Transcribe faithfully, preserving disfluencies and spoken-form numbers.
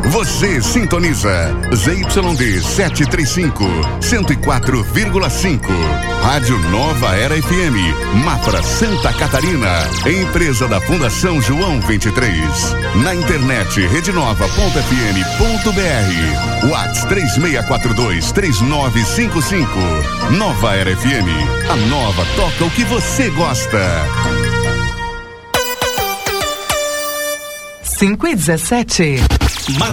Você sintoniza Z Y D setecentos e trinta e cinco, cento e quatro vírgula cinco. Rádio Nova Era F M, Mafra, Santa Catarina. Empresa da Fundação João vinte e três. Na internet rede nova ponto f m ponto b r. WhatsApp três seis quatro dois, três nove cinco cinco. Nova Era F M. A nova toca o que você gosta. cinco e dezessete.